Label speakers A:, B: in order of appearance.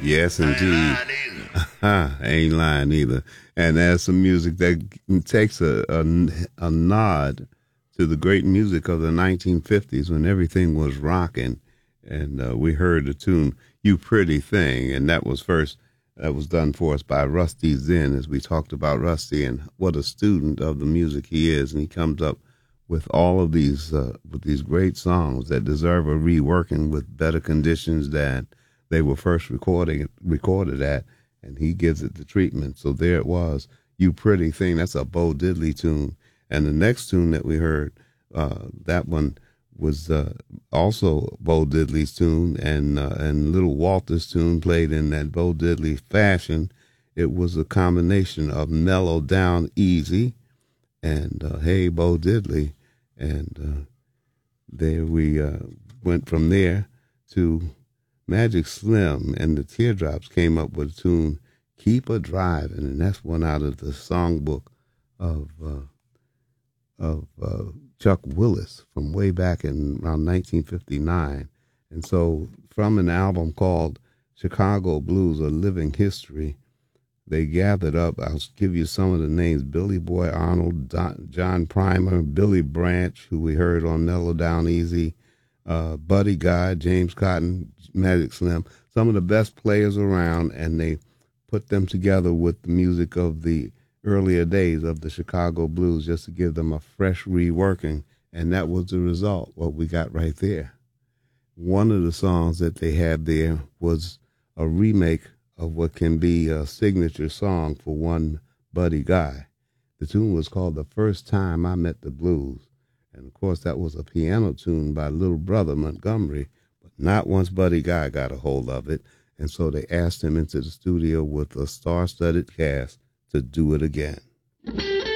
A: Yes, indeed. Ain't lying either. And there's some music that takes a nod to the great music of the 1950s when everything was rocking. And we heard the tune, You Pretty Thing. And that was done for us by Rusty Zen, as we talked about Rusty and what a student of the music he is. And he comes up with all of these great songs that deserve a reworking with better conditions than they were first recorded at, and he gives it the treatment. So there it was, You Pretty Thing. That's a Bo Diddley tune. And the next tune that we heard, that one was also Bo Diddley's tune and Little Walter's tune played in that Bo Diddley fashion. It was a combination of Mellow Down Easy and Hey Bo Diddley. And there we went from there to Magic Slim and the Teardrops came up with a tune, Keep a Drivin', and that's one out of the songbook of Chuck Willis from way back in around 1959. And so from an album called Chicago Blues, A Living History, they gathered up, I'll give you some of the names, Billy Boy Arnold, John Primer, Billy Branch, who we heard on Mellow Down Easy, Buddy Guy, James Cotton, Magic Slim, some of the best players around, and they put them together with the music of the earlier days of the Chicago Blues just to give them a fresh reworking, and that was the result, what we got right there. One of the songs that they had there was a remake of what can be a signature song for one Buddy Guy. The tune was called The First Time I Met the Blues, and of course that was a piano tune by Little Brother Montgomery, but not once Buddy Guy got a hold of it, and so they asked him into the studio with a star-studded cast to do it again.